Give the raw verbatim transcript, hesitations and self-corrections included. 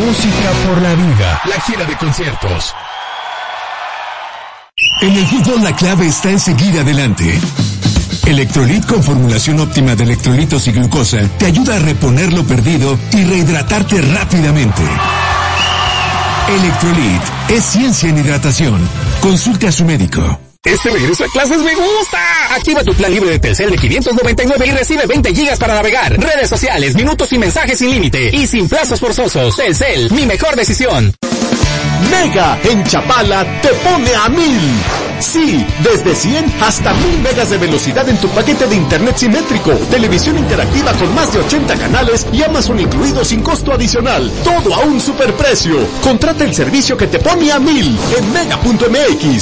Música por la vida. La gira de conciertos. En el fútbol la clave está en seguir adelante. Electrolit con formulación óptima de electrolitos y glucosa te ayuda a reponer lo perdido y rehidratarte rápidamente. Electrolit es ciencia en hidratación. Consulte a su médico. Este regreso a clases me gusta. Activa tu plan libre de Telcel de quinientos noventa y nueve y recibe veinte gigas para navegar, redes sociales, minutos y mensajes sin límite y sin plazos forzosos. Telcel, mi mejor decisión. Mega en Chapala te pone a mil. Sí, desde cien hasta mil megas de velocidad en tu paquete de internet simétrico, televisión interactiva con más de ochenta canales y Amazon incluido sin costo adicional. Todo a un superprecio. Contrata el servicio que te pone a mil en mega punto m x.